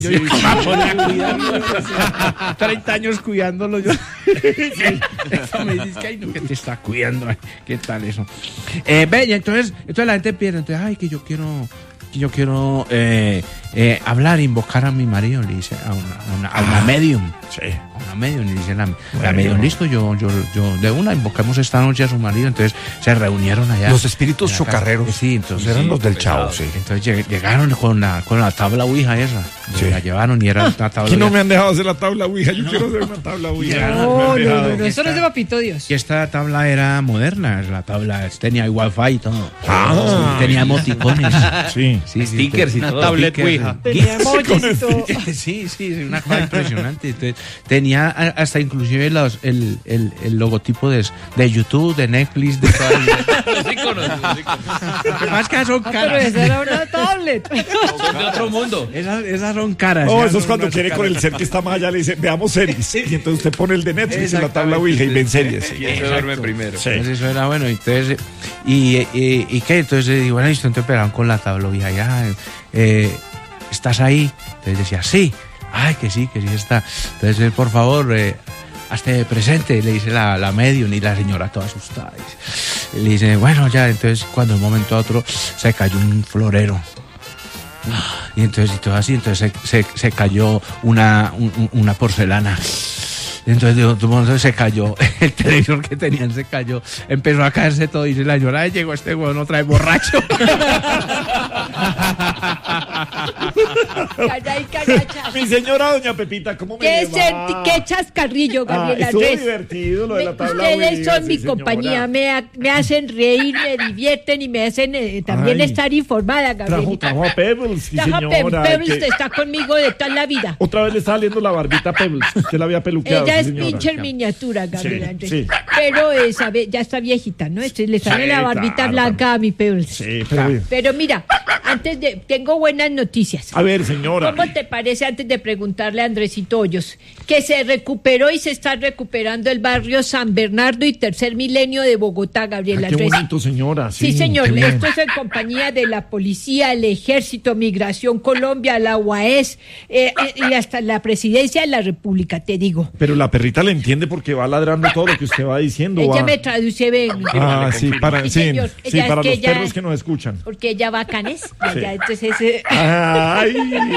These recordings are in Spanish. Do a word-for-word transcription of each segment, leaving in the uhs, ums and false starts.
Yo sí, treinta años cuidándolo yo. Me dices que, ay, no, que te está cuidando. ¿Qué tal eso? Eh, ve, y entonces, entonces la gente piensa, entonces, ay, que yo quiero, que yo quiero eh, eh, hablar, invocar a mi marido, le dice a una, a una, a una ah, medium. Sí. A una medium, le dice la, la bueno. medium, listo, yo, yo, yo, de una invocamos esta noche a su marido, entonces se reunieron allá. Los espíritus chocarreros. Casa. Sí, entonces. Eran sí, los del Chavo, sí. Entonces llegaron con la, con la tabla Ouija esa. Sí. La llevaron y era una tabla Ouija. ¿Qué no me han dejado hacer la tabla Ouija? Yo no. quiero hacer una tabla Ouija. No, no, no, no, no, eso no es de Papito Dios. Y esta tabla era moderna, la tabla tenía wifi y todo. Ah, tenía emoticones. Sí. Sí, sí, stickers y todo. Tablet Ouija. Tenía emojis y todo. Sí, sí, una cosa impresionante. Entonces, tenía hasta inclusive los, el, el, el logotipo de, de YouTube, de Netflix, de todas los iconos. Más que son caras. Pero esa era una tablet. De otro mundo. Esas, esas son caras. No, eso es cuando quiere caras. Con el ser que está más allá, le dice, veamos series. Y entonces usted pone el de Netflix en la tabla Ouija y ven series. Y se duerme primero. Sí. Entonces eso era bueno. Entonces, y, y, y qué, entonces digo, bueno, listo, entonces pegaron con la tabla Ouija. Ya, eh, ¿estás ahí? Entonces decía, sí. Ay, que sí, que sí está. Entonces, por favor, eh, hazte presente, le dice la, la medium, y la señora toda asustada. Y le dice, bueno, ya, entonces cuando de un momento a otro se cayó un florero. Y entonces, y todo así, entonces se, se, se cayó una, un, una porcelana. Entonces, de otro modo se cayó, el televisor que tenían se cayó, empezó a caerse todo, y dice la señora, llegó este huevón otra vez borracho. Calla y cagacha. Mi señora doña Pepita, ¿cómo me ¿Qué, va? ¿Qué chascarrillo, Gabriela? Ah, estuvo divertido lo de la tabla Ustedes Ouija, son sí, mi señora. compañía, me, me hacen reír, me divierten y me hacen eh, también Ay. estar informada, Gabriela. Trajo, trajo a Pebbles, sí, trajo señora. A Pebbles que... está conmigo de toda la vida. Otra vez le está saliendo la barbita a Pebbles, que la había peluqueado. Ella sí, es pincher miniatura, Gabriela. Sí, sí. Pero eh, sabe, ya está viejita, ¿no? Este, le sale sí, la barbita claro, blanca a mi Pebbles. Sí, pero... pero mira, antes de... Tengo buenas noticias. A ver, señora. ¿Cómo te parece, antes de preguntarle a Andresito Hoyos, que se recuperó y se está recuperando el barrio San Bernardo y Tercer Milenio de Bogotá, Gabriela? Ay, qué bonito, señora. Sí, sí señor. Esto es en compañía de la policía, el ejército, Migración Colombia, la U A E S eh, y hasta la presidencia de la República, te digo. Pero la perrita le entiende porque va ladrando todo lo que usted va diciendo. Ella va... me traduce bien. Ah, sí, para, sí, señor, sí, para es que los ella, perros que nos escuchan. Porque ella va a Canes. Sí. Ella, entonces, eh... Ay.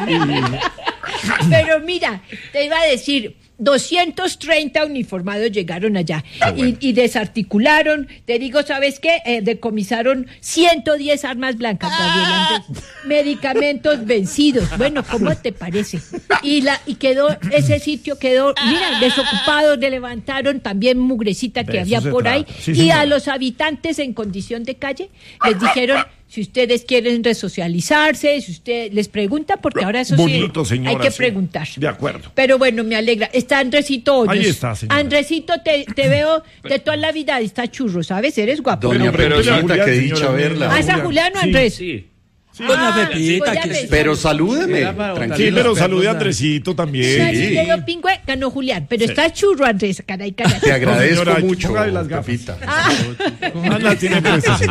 Pero mira, te iba a decir, doscientos treinta uniformados llegaron allá bueno. y, y desarticularon, te digo, ¿sabes qué? Eh, decomisaron ciento diez armas blancas, Gabriela, medicamentos vencidos. Bueno, ¿cómo te parece? Y la y quedó, ese sitio quedó, mira, desocupado, le levantaron también mugrecita que había por ahí, sí, y a los habitantes en condición de calle les dijeron, si ustedes quieren resocializarse, si usted les pregunta, porque ahora eso Bonito, sí señora, hay que sí. preguntar. De acuerdo. Pero bueno, me alegra. Está Andresito Hoyos. Ahí está, señora. Andresito, te, te veo de toda la vida. Está churro, ¿sabes? Eres guapo. Doña Pepita, que dicha verla. ¿Ah, es a Julián o Andrés? Sí. Sí. Doña ah, Pepita, que es... pero salúdeme. Tranquilo, sí, pero salude a Andresito también. Sí. Sí. Yo pingüe, ganó Julián, pero sí. Está churro, Andrés. Caray, caray. Te agradezco no, señora, mucho, las Pepita. Ah. Las tiene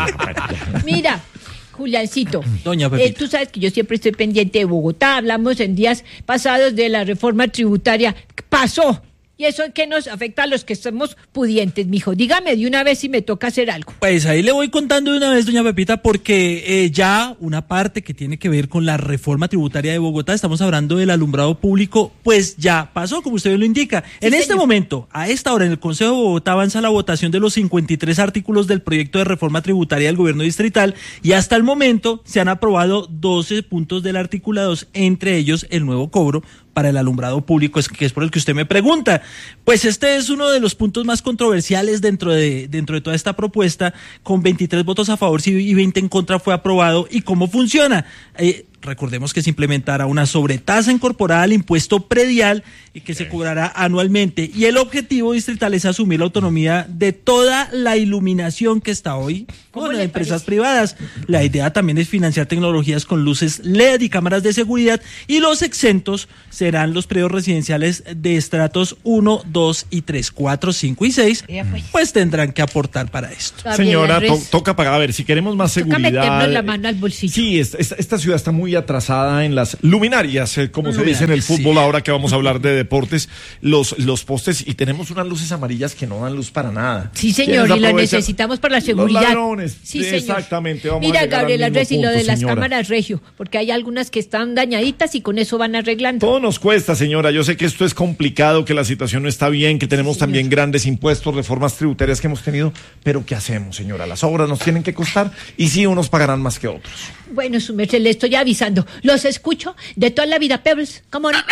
Mira, Juliancito, Doña Pepita. Eh, tú sabes que yo siempre estoy pendiente de Bogotá. Hablamos en días pasados de la reforma tributaria. Pasó. ¿Y eso en qué nos afecta a los que somos pudientes, mijo? Dígame de una vez si me toca hacer algo. Pues ahí le voy contando de una vez, doña Pepita, porque eh, ya una parte que tiene que ver con la reforma tributaria de Bogotá, estamos hablando del alumbrado público, pues ya pasó, como usted lo indica. Sí, en señor. Este momento, a esta hora, en el Consejo de Bogotá avanza la votación de los cincuenta y tres artículos del proyecto de reforma tributaria del gobierno distrital, y hasta el momento se han aprobado doce puntos del artículo dos, entre ellos el nuevo cobro para el alumbrado público, es que es por el que usted me pregunta. Pues este es uno de los puntos más controversiales dentro de dentro de toda esta propuesta. Con veintitrés votos a favor y veinte en contra fue aprobado. ¿Y cómo funciona? Eh, recordemos que se implementará una sobretasa incorporada al impuesto predial y que se cobrará anualmente, y el objetivo distrital es asumir la autonomía de toda la iluminación que está hoy con las empresas privadas. La idea también es financiar tecnologías con luces L E D y cámaras de seguridad, y los exentos serán los predios residenciales de estratos uno, dos y tres, cuatro, cinco y seis, pues tendrán que aportar para esto. Señora, to- toca pagar, a ver, si queremos más toca seguridad. meternos la mano al bolsillo. Sí, esta, esta, esta ciudad está muy muy atrasada en las luminarias, eh, como se dice en el fútbol, sí. Ahora que vamos a hablar de deportes, los, los postes, y tenemos unas luces amarillas que no dan luz para nada. Sí, señor, y lo necesitamos para la seguridad. Los ladrones. Sí, señor. Exactamente. Vamos Mira, a Gabriel Andrés, y lo de las señora. cámaras regio, porque hay algunas que están dañaditas y con eso van arreglando. Todo nos cuesta, señora. Yo sé que esto es complicado, que la situación no está bien, que tenemos sí, también grandes impuestos, reformas tributarias que hemos tenido, pero ¿qué hacemos, señora? Las obras nos tienen que costar y sí, unos pagarán más que otros. Bueno, su merced, le estoy avisando. Los escucho de toda la vida, Pebbles. ¿Cómo no?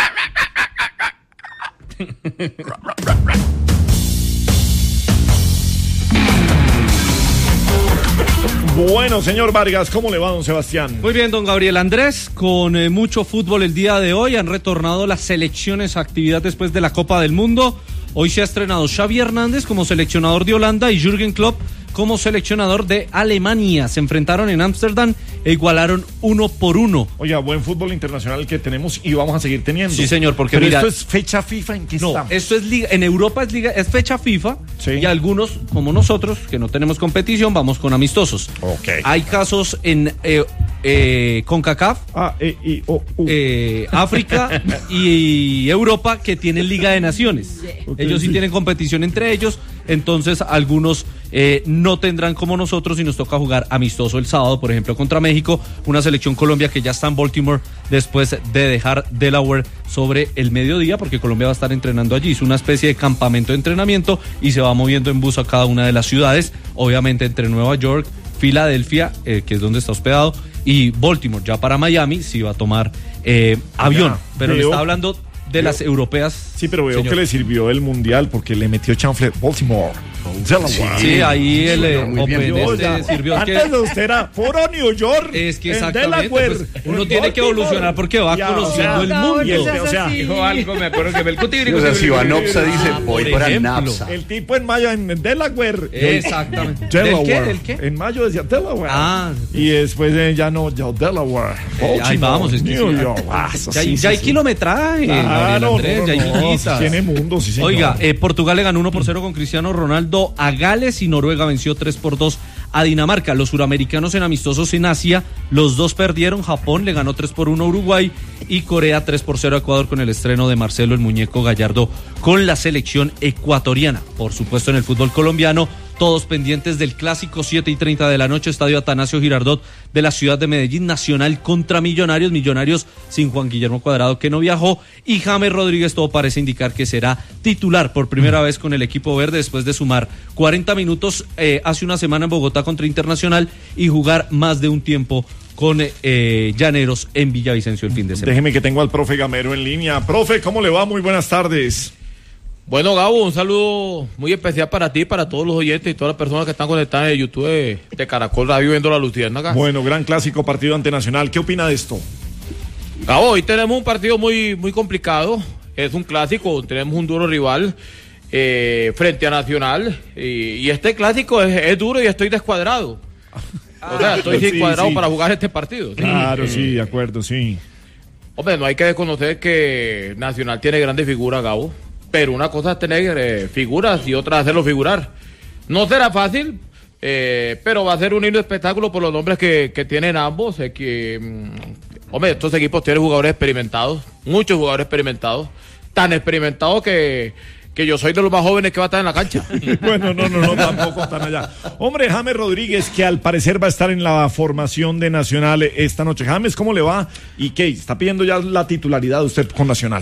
Bueno, señor Vargas, ¿cómo le va, don Sebastián? Muy bien, don Gabriel Andrés, con eh, mucho fútbol el día de hoy. Han retornado las selecciones a actividad después de la Copa del Mundo. Hoy se ha estrenado Xavi Hernández como seleccionador de Holanda y Jürgen Klopp como seleccionador de Alemania. Se enfrentaron en Ámsterdam e igualaron uno por uno. Oiga, buen fútbol internacional que tenemos y vamos a seguir teniendo. Sí, señor, porque Pero mira, esto es fecha FIFA, ¿en qué no, estamos? esto es liga, en Europa es liga, es fecha FIFA, sí. Y algunos, como nosotros, que no tenemos competición, vamos con amistosos. Okay. Hay casos en eh, eh, CONCACAF, ah, eh, y, oh, uh. eh, África y Europa que tienen Liga de Naciones. Okay, ellos sí, sí tienen competición entre ellos, entonces algunos eh, no tendrán como nosotros y nos toca jugar amistoso el sábado, por ejemplo, contra México, una selección Colombia que ya está en Baltimore después de dejar Delaware sobre el mediodía, porque Colombia va a estar entrenando allí. Es una especie de campamento de entrenamiento y se va moviendo en bus a cada una de las ciudades, obviamente entre Nueva York, Filadelfia, eh, que es donde está hospedado, y Baltimore. Ya para Miami sí va a tomar eh, avión, ya, pero le está hablando de veo, las europeas. Sí, pero veo señor. que le sirvió el mundial porque le metió chanfle Baltimore. Sí, sí, ahí el eh, Open este sirvió. Antes que, de usted era foro New York. Es que exactamente, pues, uno tiene que evolucionar porque va ya, conociendo el mundo. Y este, o sea, dijo algo, me acuerdo que el Cuti. O sea, si va a Nopsa dice, voy para Napsa. El tipo en mayo en Delaware. Exactamente. Delaware. ¿Del qué? ¿Del qué? En mayo decía Delaware. Ah. Y después eh, ya no, ya Delaware. Eh, ahí vamos, es que New sí, York. Ah, ya, sí, ya sí, hay kilometraje. Claro, Andrés, no, ya hay no, villitas. Tiene mundo, sí, señor. Oiga, eh, Portugal le ganó uno por cero con Cristiano Ronaldo a Gales y Noruega venció tres por dos a Dinamarca. Los suramericanos en amistosos en Asia, los dos perdieron. Japón le ganó tres por uno a Uruguay y Corea tres por cero a Ecuador con el estreno de Marcelo el Muñeco Gallardo con la selección ecuatoriana. Por supuesto, en el fútbol colombiano, todos pendientes del clásico, siete y treinta de la noche, estadio Atanasio Girardot de la ciudad de Medellín, Nacional contra Millonarios, Millonarios sin Juan Guillermo Cuadrado que no viajó, y James Rodríguez todo parece indicar que será titular por primera vez con el equipo verde después de sumar cuarenta minutos eh, hace una semana en Bogotá contra Internacional y jugar más de un tiempo con eh, Llaneros en Villavicencio el fin de semana. Déjeme que tengo al profe Gamero en línea. Profe, ¿cómo le va? Muy buenas tardes. Bueno, Gabo, un saludo muy especial para ti, para todos los oyentes y todas las personas que están conectadas en YouTube de, de Caracol Radio viendo la Luciérnaga. Bueno, gran clásico, partido ante Nacional. ¿Qué opina de esto? Gabo, hoy tenemos un partido muy, muy complicado. Es un clásico, tenemos un duro rival eh, frente a Nacional. Y, y este clásico es, es duro y estoy descuadrado. O sea, estoy sí, descuadrado sí. para jugar este partido. ¿Sí? Claro, eh, sí, de acuerdo, sí. Hombre, no hay que desconocer que Nacional tiene grandes figuras, Gabo. Pero una cosa es tener eh, figuras y otra hacerlo figurar. No será fácil, eh, pero va a ser un lindo espectáculo por los nombres que, que tienen ambos. Eh, que, mm, hombre, estos equipos tienen jugadores experimentados, muchos jugadores experimentados, tan experimentados que, que yo soy de los más jóvenes que va a estar en la cancha. Bueno, no, no, no, tampoco están allá. Hombre, James Rodríguez, que al parecer va a estar en la formación de Nacional esta noche. James, ¿cómo le va? ¿Y qué? ¿Está pidiendo ya la titularidad de usted con Nacional?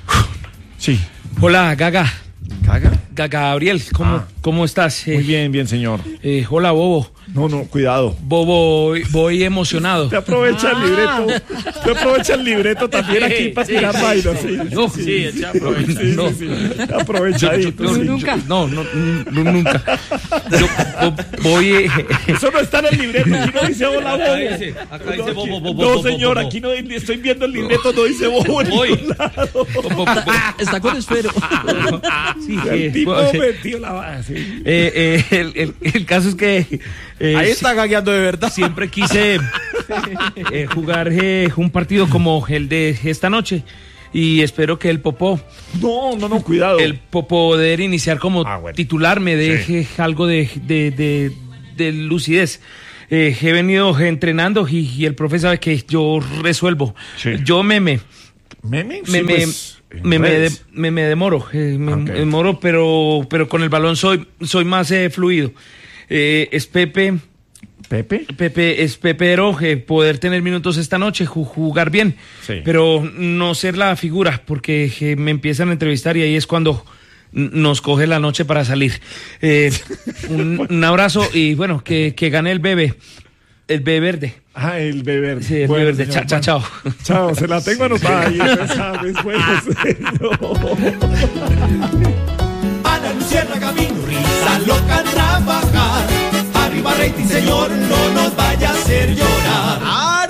Sí. Hola, Gaga. ¿Gaga? Gaga Gabriel, ¿cómo, ah, ¿cómo estás? Muy bien, bien, señor. Eh, hola, Bobo. No, no, cuidado. Bobo, voy, voy emocionado. Te aprovecha el libreto. Te aprovecha el libreto también aquí para sí, tirar sí, bailos. sí, Sí, no, sí, sí, sí, se aprovecha. Sí, no. sí, sí. Te aprovecha ahí. No, Sí. nunca. No, no, no, nunca. Yo bo, voy. Eh, Eso no está en el libreto. Aquí no dice hola, Bobo. Acá dice, acá dice Bobo, Bobo, No, Bobo, señor, Bobo. aquí no estoy viendo el libreto. No dice Bobo en Voy. ningún lado. está con esfero. Sí, El eh, tipo bo- metió la base. eh, eh, el, el, el caso es que eh, Ahí si- está gagueando de verdad. siempre quise eh, jugar eh, un partido como el de esta noche y espero que el Popó, No, no, no, cuidado. el Popó poder iniciar como Ah, bueno. titular me deje algo de, de, de, de lucidez. Eh, he venido entrenando y, y el profe sabe que yo resuelvo. Sí. Yo me me ¿Meme? me, Sí, me, pues, en me, me, de- redes. me- me demoro, eh, me, Ok. me demoro, pero pero con el balón soy soy más eh, fluido. Eh, es Pepe, ¿Pepe? Pepe es Pepero, eh, poder tener minutos esta noche, ju- jugar bien, Sí. pero no ser la figura, porque eh, me empiezan a entrevistar y ahí es cuando n- nos coge la noche para salir. Eh, un, un abrazo y bueno, que, que gane el bebé, el bebé verde. Ah, el bebé. Sí, el Bueno, bebé verde. señor, Chao, chao, bueno. chao. Chao, se la tengo anotada ahí. ¿Sabes? Bueno, señor. Ana Luciana Camino, risa loca trabajar. Arriba rating, señor, no nos vaya a hacer llorar.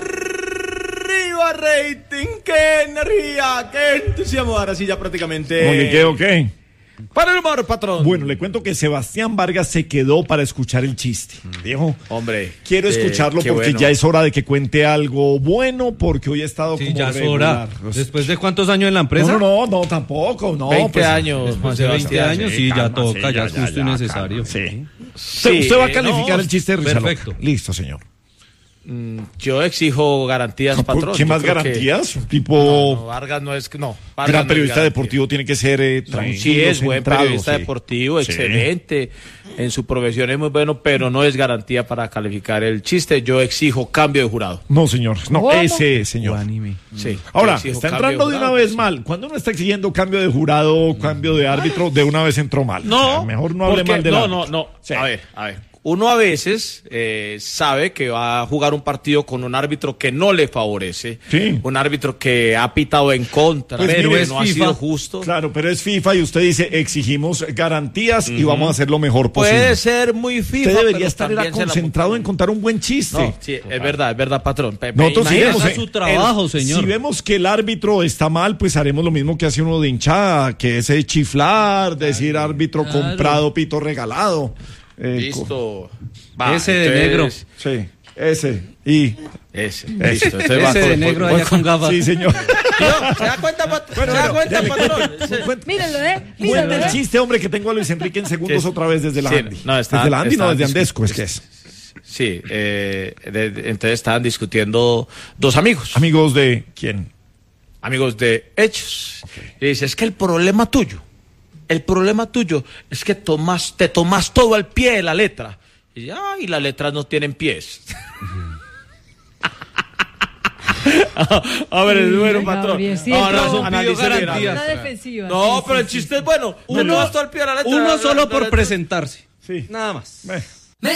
Arriba rating, qué energía, qué entusiasmo. Ahora sí ya prácticamente. Oye, ¿qué o qué? Para el humor, patrón. Bueno, le cuento que Sebastián Vargas se quedó para escuchar el chiste. Dijo, Hombre. quiero eh, escucharlo qué porque bueno. ya es hora de que cuente algo bueno, porque hoy ha estado Sí, como ya es regular. hora. ¿Después de cuántos años en la empresa? No, no, no, no, tampoco, no. veinte pues, años, Juan Después de veinte Sebastián. años, sí, ya calma, toca, sí, ya es justo y necesario. calma, sí. Sí, usted, usted va a eh, calificar no, el chiste de risa loca. perfecto. Listo, señor. Mm, Yo exijo garantías, patrón. ¿Qué Yo más creo que- garantías? Un No, tipo no, Vargas no es. No, Vargas gran no es periodista garantía. deportivo tiene que ser eh, tranquilo, Sí, es buen centrado, periodista sí. deportivo, Sí. excelente. En su profesión es muy bueno, pero no es garantía para calificar el chiste. Yo exijo cambio de jurado. No, señor. No, ¿Cómo? ese señor. Guanime. Sí. yo Ahora, exijo está cambio entrando de una jurado. vez mal. Cuando uno está exigiendo cambio de jurado, cambio de árbitro, de una vez entró mal. O No, sea, mejor no hable porque- mal del No, árbitro. no, no. Sí. A ver, a ver. Uno a veces eh, sabe que va a jugar un partido con un árbitro que no le favorece. Sí. Un árbitro que ha pitado en contra, Pues pero mire, que es no ha FIFA. sido justo. Claro, pero es FIFA y usted dice exigimos garantías y vamos a hacer lo mejor posible. Puede ser muy FIFA. Usted debería pero estar era también se la concentrado montan. en contar un buen chiste. No, sí, es verdad, es verdad, patrón. Pepe, Nosotros imagínese- iremos, haga eh, su trabajo, el- señor. Si vemos que el árbitro está mal, pues haremos lo mismo que hace uno de hinchada, que es eh, chiflar, decir árbitro claro. comprado, pito regalado. Eh, co- Listo. Va, Ese de entonces- Sí, ese. Y. Ese, listo. Entonces va Ese con- de negro voy- allá voy con gafas. Sí, señor. No, ¿se da cuenta, pat- ¿se da cuenta, patrón? Cuenta- Mírenlo, ¿eh? Cuenta Mírenlo, el ¿eh? chiste, hombre, que tengo a Luis Enrique en segundos Sí. otra vez desde la Sí, Andy. no, está- desde la Andy, no está desde discu- Andesco, es que es. Sí, eh, de- de- entonces estaban discutiendo dos amigos, Amigos de quién? amigos de hechos. Y dice, es que el problema tuyo, el problema tuyo es que tomas, te tomas todo al pie de la letra. Y dice, ay, las letras no tienen pies. A ver, es bueno, Ay, patrón. Gabriel, sí, No, no, entró- eso analice pidió bien, garantías. Una Gabriel. defensiva. No, sí, pero sí, el sí. chiste es bueno. Te Uno- tomas todo al pie de la letra. Uno La- solo la- por la- presentarse. Sí. Nada más. Eh,